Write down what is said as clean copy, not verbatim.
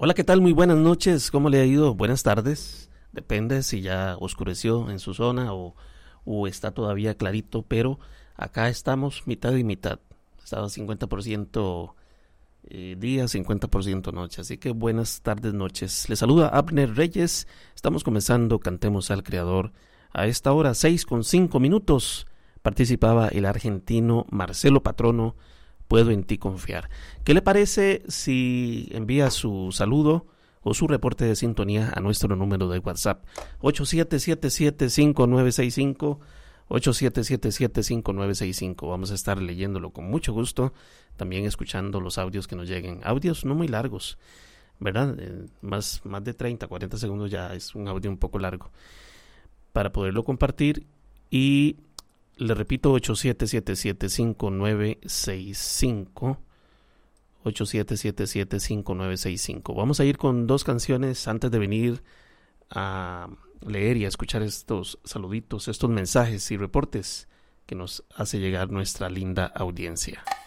Hola, ¿qué tal? Muy buenas noches. ¿Cómo le ha ido? Buenas tardes. Depende si ya oscureció en su zona o está todavía clarito, pero acá estamos mitad y mitad. Estaba 50% día, 50% noche. Así que buenas tardes, noches. Le saluda Abner Reyes. Estamos comenzando Cantemos al Creador. A esta hora, 6:05. Participaba el argentino Marcelo Patrono. Puedo en ti confiar. ¿Qué le parece si envía su saludo o su reporte de sintonía a nuestro número de WhatsApp? 8777-5965, 8777-5965. Vamos a estar leyéndolo con mucho gusto, también escuchando los audios que nos lleguen. Audios no muy largos, ¿verdad? Más de 30, 40 segundos ya es un audio un poco largo para poderlo compartir. Y le repito, 8777-5965, 8777-5965. Vamos a ir con dos canciones antes de venir a leer y a escuchar estos saluditos, estos mensajes y reportes que nos hace llegar nuestra linda audiencia.